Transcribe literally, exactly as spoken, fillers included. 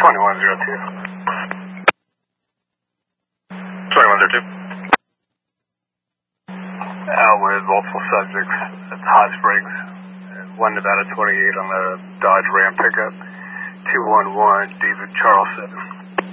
twenty-one zero two. twenty-one zero two. Out with multiple subjects at Hot Springs. one Nevada twenty-eight on the Dodge Ram pickup. two one one, David Charleston.